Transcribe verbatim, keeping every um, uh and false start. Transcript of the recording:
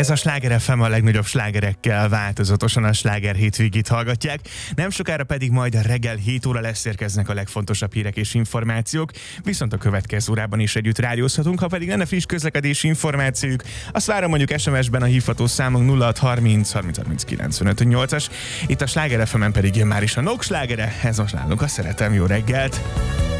Ez a Sláger ef em, a legnagyobb slágerekkel változatosan a Sláger hétvégét hallgatják. Nem sokára pedig majd reggel hét óra lesz, érkeznek a legfontosabb hírek és információk, viszont a következő órában is együtt rádiózhatunk. Ha pedig lenne friss közlekedési információjuk, azt várom mondjuk es em es-ben a hívható számunk nulla hat harminc harminc harminc kilencvenöt nyolcas. Itt a Sláger ef emen pedig jön már is a Nok slágere, ez most nálunk a Szeretem, jó reggelt!